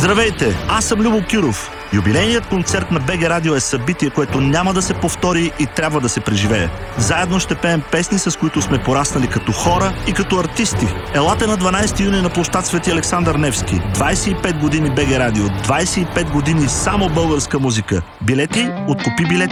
Здравейте, аз съм Любо Кюров. Юбилейният концерт на БГ Радио е събитие, което няма да се повтори и трябва да се преживее. Заедно ще пеем песни, с които сме пораснали като хора и като артисти. Елате на 12 юни на площад Свети Александър Невски. 25 години БГ Радио, 25 години само българска музика. Билети от Купи билети